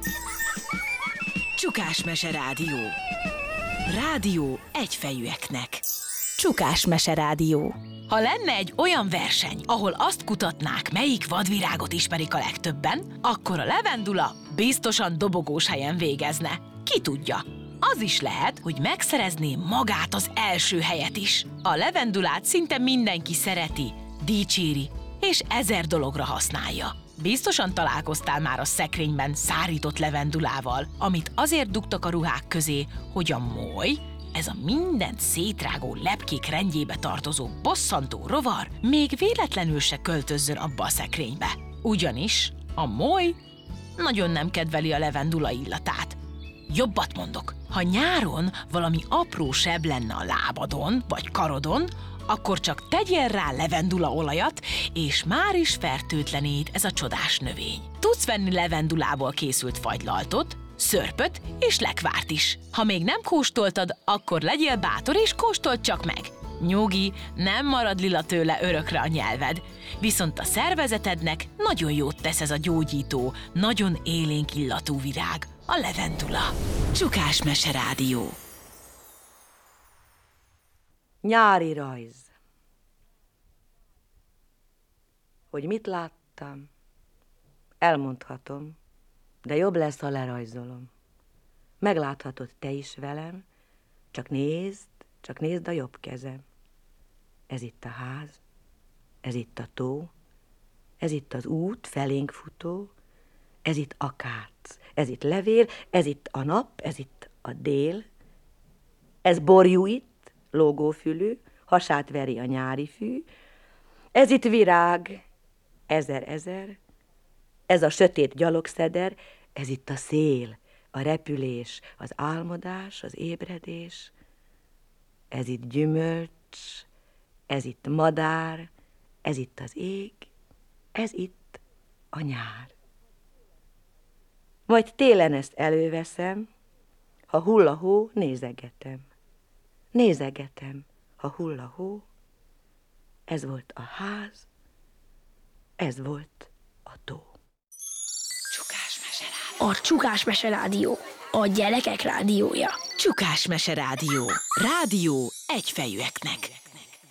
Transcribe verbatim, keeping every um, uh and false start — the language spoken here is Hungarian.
Csukásmese Rádió. Rádió egyfejűeknek. Csukásmese Rádió. Ha lenne egy olyan verseny, ahol azt kutatnák, melyik vadvirágot ismerik a legtöbben, akkor a levendula biztosan dobogós helyen végezne. Ki tudja? Az is lehet, hogy megszerezné magát az első helyet is. A levendulát szinte mindenki szereti, dicséri, és ezer dologra használja. Biztosan találkoztál már a szekrényben szárított levendulával, amit azért dugtak a ruhák közé, hogy a moly, ez a mindent szétrágó lepkék rendjébe tartozó bosszantó rovar még véletlenül se költözzön abba a szekrénybe. Ugyanis a moly nagyon nem kedveli a levendula illatát. Jobbat mondok, ha nyáron valami apró seb lenne a lábadon vagy karodon, akkor csak tegyél rá levendulaolajat, és már is fertőtlenít ez a csodás növény. Tudsz venni levendulából készült fagylaltot, szörpöt és lekvárt is. Ha még nem kóstoltad, akkor legyél bátor és kóstold csak meg. Nyugi, nem marad lila tőle örökre a nyelved. Viszont a szervezetednek nagyon jót tesz ez a gyógyító, nagyon élénk illatú virág, a levendula. Csukásmese Rádió. Nyári rajz. Hogy mit láttam, elmondhatom, de jobb lesz, ha lerajzolom. Megláthatod te is velem, csak nézd, csak nézd a jobb kezem. Ez itt a ház, ez itt a tó, ez itt az út felénk futó, ez itt akác, ez itt levél, ez itt a nap, ez itt a dél, ez borjú itt, lógófülű, hasát veri a nyári fű, ez itt virág, ezer-ezer, ez a sötét gyalogszeder, ez itt a szél, a repülés, az álmodás, az ébredés, ez itt gyümölcs, ez itt madár, ez itt az ég, ez itt a nyár. Majd télen ezt előveszem, ha hull a hó, nézegetem. Nézegetem, ha hull a hó, ez volt a ház, ez volt a tó. Csukásmese Rádió. A Csukásmese Rádió. A gyerekek rádiója. Csukásmese Rádió. Rádió egyfejűeknek.